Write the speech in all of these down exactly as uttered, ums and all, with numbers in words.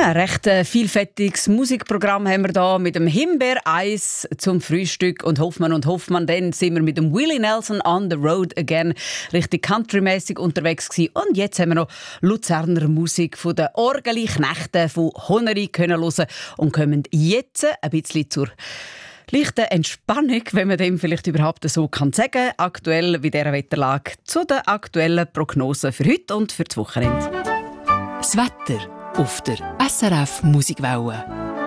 Ja, ein recht äh, vielfältiges Musikprogramm haben wir da mit dem Himbeereis zum Frühstück und Hoffmann und Hoffmann. Dann sind wir mit dem Willie Nelson on the road again richtig countrymäßig unterwegs gewesen. Und jetzt haben wir noch Luzerner Musik von den Orgeli-Knechten von Honeri können hören und kommen jetzt ein bisschen zur leichte Entspannung, wenn man dem vielleicht überhaupt so kann sagen, aktuell wie dieser Wetterlage, zu den aktuellen Prognosen für heute und für das Wochenende. Das Wetter auf der S R F Musikwelle.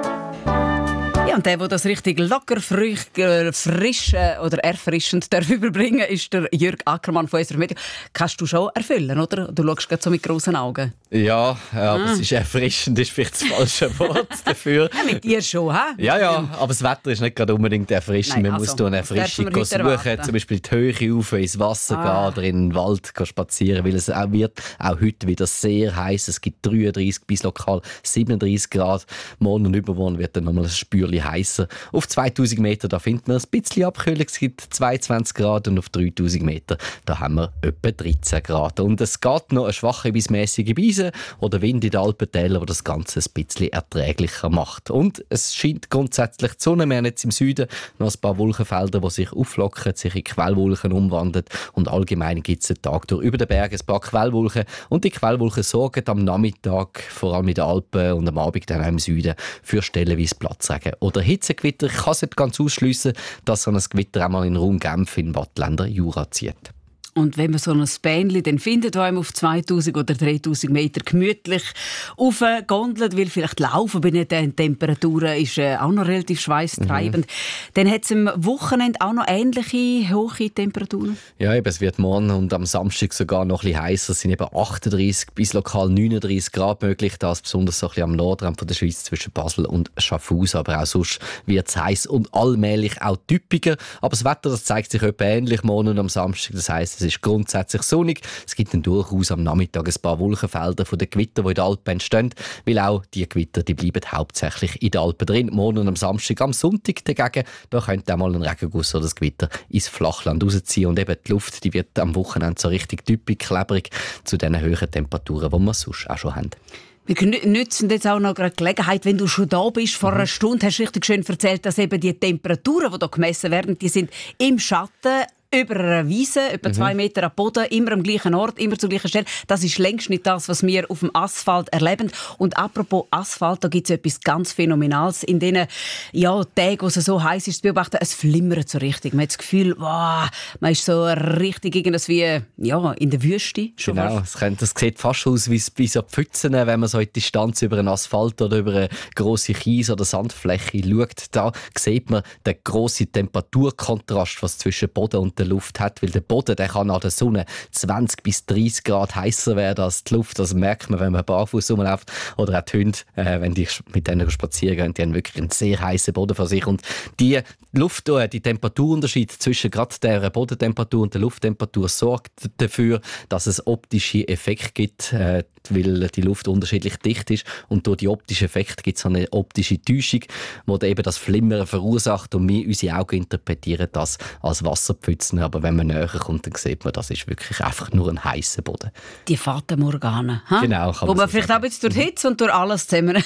Ja, und der, der das richtig locker, frisch, frisch oder erfrischend darf überbringen darf, ist der Jürg Ackermann von S R F Media. Kannst du schon erfüllen, oder? Du schaust gerade so mit grossen Augen. Ja, aber ah. es ist erfrischend, ist vielleicht das falsche Wort dafür. Ja, mit dir schon, hä? Ja, ja, aber das Wetter ist nicht gerade unbedingt erfrischend. Nein, Man also, muss eine Erfrischung suchen, erwarten? zum Beispiel die Höhe auf, ins Wasser Ah. gehen oder in den Wald spazieren, weil es auch wird auch heute wieder sehr heiß. Es gibt dreiunddreißig bis lokal siebenunddreißig Grad. Morgen und übermorgen wird dann nochmal ein Spürchen heißer. Auf zweitausend Meter da findet man ein bisschen Abkühlung, es gibt zweiundzwanzig Grad und auf dreitausend Meter da haben wir etwa dreizehn Grad. Und es geht noch eine schwache bis mäßige Brise oder Wind in den Alpentälern, der das Ganze ein bisschen erträglicher macht. Und es scheint grundsätzlich die Sonne, mehr jetzt im Süden, noch ein paar Wolkenfelder, die sich auflockern, sich in Quellwolken umwandeln und allgemein gibt es den Tag durch über den Bergen ein paar Quellwolken und die Quellwolken sorgen am Nachmittag, vor allem in den Alpen und am Abend dann auch im Süden, für stellenweise Platzregen oder Hitzegewitter. Ich kann es nicht ganz ausschliessen, dass so ein Gewitter auch mal in den Raum Genf in Wattländer Jura zieht. Und wenn man so ein Bähnchen dann findet, das einem auf zweitausend oder dreitausend Meter gemütlich aufgondelt, weil vielleicht Laufen bei den Temperaturen ist äh, auch noch relativ schweißtreibend, mhm. dann hat es am Wochenende auch noch ähnliche hohe Temperaturen? Ja, eben, es wird morgen und am Samstag sogar noch ein bisschen heißer. Es sind eben achtunddreißig bis lokal neununddreißig Grad möglich, das besonders so ein bisschen am Nordrand von der Schweiz zwischen Basel und Schaffhausen. Aber auch sonst wird es heiß und allmählich auch typischer. Aber das Wetter, das zeigt sich etwa ähnlich morgen und am Samstag. Das heisst, es ist grundsätzlich sonnig. Es gibt dann durchaus am Nachmittag ein paar Wolkenfelder von den Gewittern, die in den Alpen entstehen, weil auch die Gewitter, die bleiben hauptsächlich in den Alpen drin. Morgen und am Samstag, am Sonntag dagegen, da könnte auch mal ein Regenguss oder das Gewitter ins Flachland rausziehen. Und eben die Luft, die wird am Wochenende so richtig typisch klebrig zu den höheren Temperaturen, die wir sonst auch schon haben. Wir nützen jetzt auch noch eine Gelegenheit, wenn du schon da bist. Vor einer Stunde hast du richtig schön erzählt, dass eben die Temperaturen, die hier gemessen werden, die sind im Schatten über einer Wiese, etwa mhm. zwei Meter am Boden, immer am gleichen Ort, immer zur gleichen Stelle. Das ist längst nicht das, was wir auf dem Asphalt erleben. Und apropos Asphalt, da gibt es etwas ganz Phänomenales. In diesen ja, Tagen, wo es so heiß ist, zu beobachten, es flimmert so richtig. Man hat das Gefühl, wow, man ist so richtig irgendwas wie ja, in der Wüste. Schon genau, es könnte, das sieht fast aus wie, wie so Pfützen, wenn man so in die Distanz über einen Asphalt oder über eine grosse Kies- oder Sandfläche schaut. Da sieht man den grossen Temperaturkontrast, was zwischen Boden und der Luft hat, weil der Boden, der kann an der Sonne zwanzig bis dreißig Grad heißer werden als die Luft. Das merkt man, wenn man barfuß rumläuft oder auch die Hunde, äh, wenn die mit denen spazieren gehen, die haben wirklich einen sehr heißen Boden vor sich. Und die Luft, die Temperaturunterschied zwischen gerade der Bodentemperatur und der Lufttemperatur sorgt dafür, dass es optische Effekte gibt, äh, weil die Luft unterschiedlich dicht ist. Und durch die optischen Effekte gibt es eine optische Täuschung, die eben das Flimmern verursacht. Und wir, unsere Augen, interpretieren das als Wasserpfützen. Aber wenn man näher kommt, dann sieht man, das ist wirklich einfach nur ein heißer Boden. Die Fata Morgana. Ha? Genau. Wo man, man so vielleicht sagen. Auch jetzt durch die Hitze und durch alles zusammen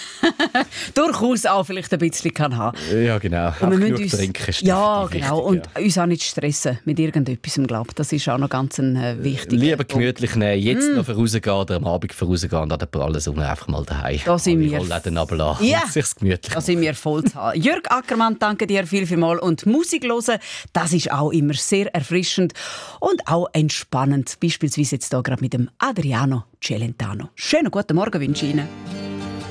durchaus auch vielleicht ein bisschen kann haben. Ja, genau. Und wir müssen uns, trinken, ja, genau. wichtig, und ja. uns auch nicht stressen mit irgendetwas, glaube ich. Das ist auch noch ganz ein äh, wichtiger Lieber gemütlich nehmen, jetzt mm. noch vorausgehen oder am Abend vorausgehen und an der prallen Sonne einfach mal daheim. Da sind wir. Rollladen runterlassen Ja, und sich's gemütlich da sind wir voll zu haben. Jürg Ackermann, danke dir viel, viel mal. Und Musik hören, das ist auch immer sehr erfrischend und auch entspannend. Beispielsweise jetzt hier gerade mit dem Adriano Celentano. Schönen guten Morgen wünsche ich Ihnen.